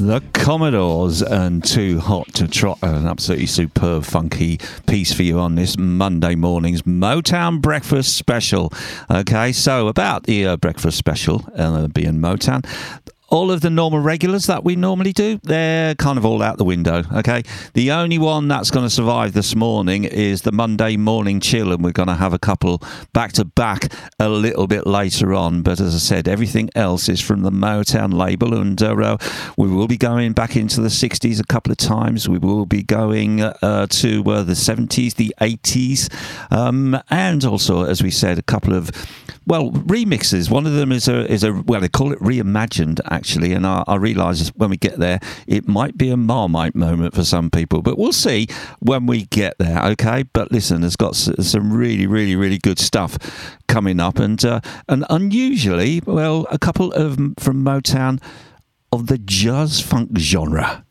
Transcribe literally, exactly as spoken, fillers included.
The Commodores and Too Hot to Trot, an absolutely superb funky piece for you on this Monday morning's Motown Breakfast Special. Okay, so about the uh, breakfast special uh, being Motown, all of the normal regulars that we normally do, they're kind of all out the window, okay? The only one that's going to survive this morning is the Monday Morning Chill, and we're going to have a couple back-to-back a little bit later on. But as I said, everything else is from the Motown label, and uh, we will be going back into the sixties a couple of times. We will be going uh, to uh, the seventies, the eighties, um, and also, as we said, a couple of, well, remixes. One of them is a, is a well, they call it reimagined, actually, and I, I realise when we get there it might be a Marmite moment for some people, but we'll see when we get there, okay? But listen, it's got some really really really good stuff coming up, and uh, and unusually, well, a couple of from Motown of the jazz funk genre.